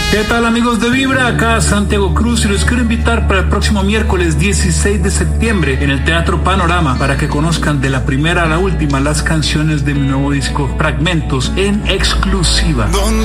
¿Qué tal, amigos de Vibra? Acá Santiago Cruz y los quiero invitar para el próximo miércoles 16 de septiembre en el Teatro Panorama para que conozcan de la primera a la última las canciones de mi nuevo disco Fragmentos en exclusiva.